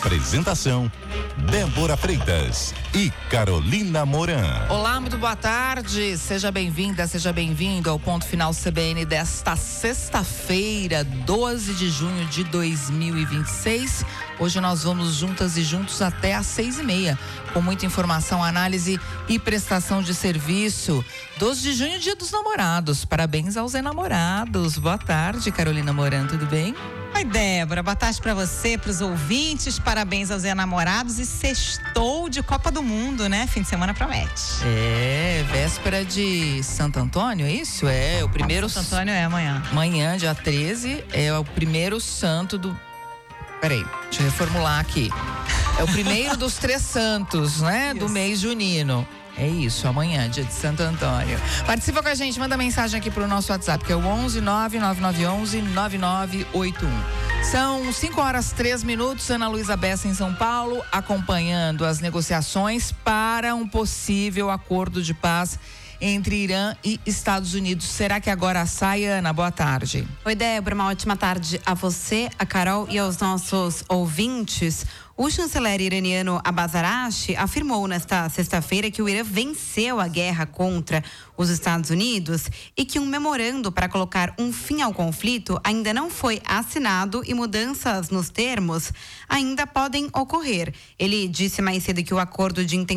Apresentação: Débora Freitas e Carolina Moran. Olá, muito boa tarde. Seja bem-vinda, seja bem-vindo ao Ponto Final CBN desta sexta-feira, 12 de junho de 2026. Hoje nós vamos juntas e juntos até às 6h30, com muita informação, análise e prestação de serviço. 12 de junho, Dia dos Namorados. Parabéns aos enamorados. Boa tarde, Carolina Moran, tudo bem? Oi, Débora, boa tarde pra você, pros ouvintes, parabéns aos enamorados e sextou de Copa do Mundo, né? Fim de semana promete. É, véspera de Santo Antônio, é isso? É, o primeiro... Santo Antônio é amanhã. Amanhã, dia 13, é o primeiro santo do... Peraí, deixa eu reformular aqui. É o primeiro dos 3 santos, né? Isso. Do mês junino. É isso, amanhã, dia de Santo Antônio. Participa com a gente, manda mensagem aqui pro nosso WhatsApp, que é o 11-9911-9981. São 5h03, Ana Luísa Bessa em São Paulo, acompanhando as negociações para um possível acordo de paz entre Irã e Estados Unidos. Será que agora sai, Ana? Boa tarde. Oi, Débora, uma ótima tarde a você, a Carol e aos nossos ouvintes. O chanceler iraniano Abbas Araghchi afirmou nesta sexta-feira que o Irã venceu a guerra contra os Estados Unidos e que um memorando para colocar um fim ao conflito ainda não foi assinado e mudanças nos termos ainda podem ocorrer. Ele disse mais cedo que o acordo de